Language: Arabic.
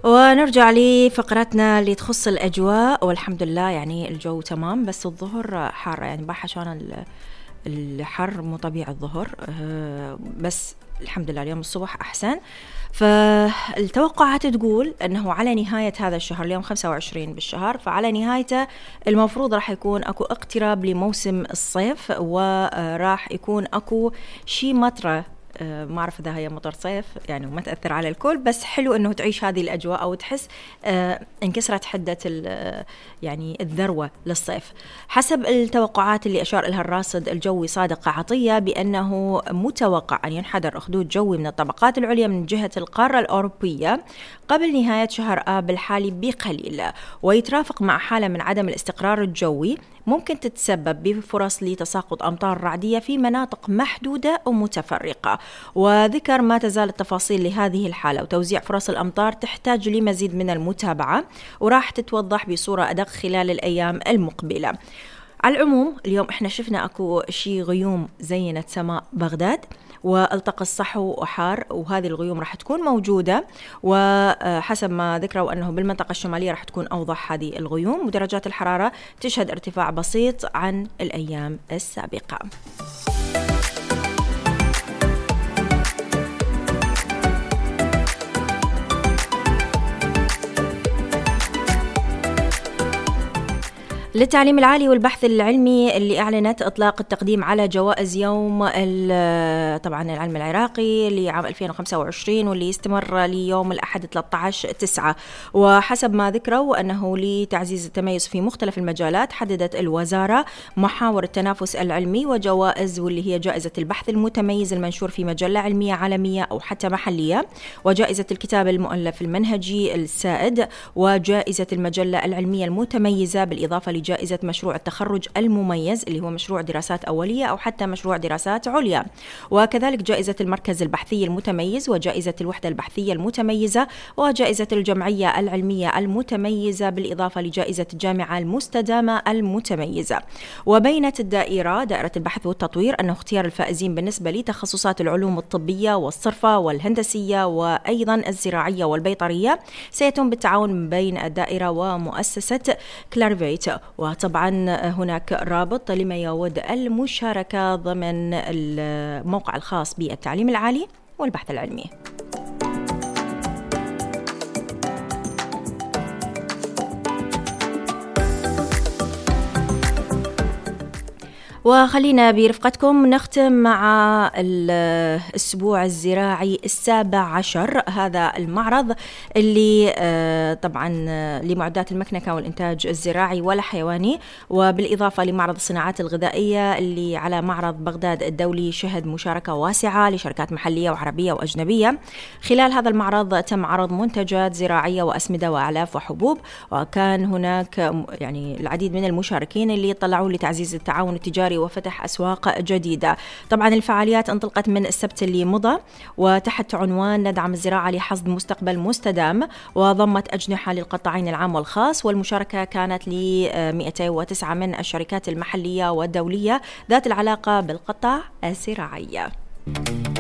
ونرجع لفقرتنا اللي تخص الأجواء، والحمد لله يعني الجو تمام، بس الظهر حارة يعني بحشان الحر مو طبيعي الظهر، بس الحمد لله اليوم الصبح أحسن. فالتوقعات تقول أنه على نهاية هذا الشهر، اليوم 25 بالشهر، فعلى نهايته المفروض راح يكون أكو اقتراب لموسم الصيف، وراح يكون أكو شي مطرة، ما أعرف إذا هي مطر صيف يعني وما تأثر على الكل، بس حلو إنه تعيش هذه الأجواء أو تحس انكسرت حدة يعني الذروة للصيف. حسب التوقعات اللي أشار لها الراصد الجوي صادق عطية بأنه متوقع أن ينحدر أخدود جوي من الطبقات العليا من جهة القارة الأوروبية قبل نهاية شهر آب الحالي بقليل، ويترافق مع حالة من عدم الاستقرار الجوي ممكن تتسبب بفرص لتساقط أمطار رعدية في مناطق محدودة ومتفرقة. وذكر ما تزال التفاصيل لهذه الحالة وتوزيع فرص الأمطار تحتاج لمزيد من المتابعة، وراح تتوضح بصورة أدق خلال الأيام المقبلة. على العموم اليوم احنا شفنا أكو شي غيوم زينت سماء بغداد، والتقى الصحو وحار، وهذه الغيوم راح تكون موجودة، وحسب ما ذكروا أنه بالمنطقة الشمالية راح تكون أوضح هذه الغيوم، ودرجات الحرارة تشهد ارتفاع بسيط عن الأيام السابقة. للتعليم العالي والبحث العلمي اللي أعلنت إطلاق التقديم على جوائز يوم طبعا العلم العراقي لعام 2025 واللي يستمر ليوم الأحد 13/9. وحسب ما ذكروا أنه لتعزيز التميز في مختلف المجالات حددت الوزارة محاور التنافس العلمي وجوائز، واللي هي جائزة البحث المتميز المنشور في مجلة علمية عالمية أو حتى محلية، وجائزة الكتاب المؤلف المنهجي السائد، وجائزة المجلة العلمية المتميزة، بالإضافة جائزة مشروع التخرج المميز اللي هو مشروع دراسات أولية أو حتى مشروع دراسات عليا، وكذلك جائزة المركز البحثي المتميز، وجائزة الوحدة البحثية المتميزة، وجائزة الجمعية العلمية المتميزة، بالإضافة لجائزة الجامعة المستدامة المتميزة. وبينت دائرة البحث والتطوير أنه اختيار الفائزين بالنسبة لتخصصات العلوم الطبية والصرفة والهندسية وأيضا الزراعية والبيطرية سيتم بالتعاون بين الدائرة ومؤسسة كلارفيت. وطبعا هناك رابط لما يود المشاركة ضمن الموقع الخاص بالتعليم العالي والبحث العلمي. وخلينا برفقتكم نختم مع الأسبوع الزراعي 17. هذا المعرض اللي طبعا لمعدات المكنكة والإنتاج الزراعي والحيواني، وبالإضافة لمعرض الصناعات الغذائية اللي على معرض بغداد الدولي، شهد مشاركة واسعة لشركات محلية وعربية وأجنبية. خلال هذا المعرض تم عرض منتجات زراعية وأسمدة وأعلاف وحبوب، وكان هناك يعني العديد من المشاركين اللي طلعوا لتعزيز التعاون التجاري وفتح أسواق جديدة. طبعا الفعاليات انطلقت من السبت اللي مضى، وتحت عنوان ندعم الزراعة لحصد مستقبل مستدام، وضمت أجنحة للقطاعين العام والخاص، والمشاركة كانت ل 209 من الشركات المحلية والدولية ذات العلاقة بالقطاع الزراعي.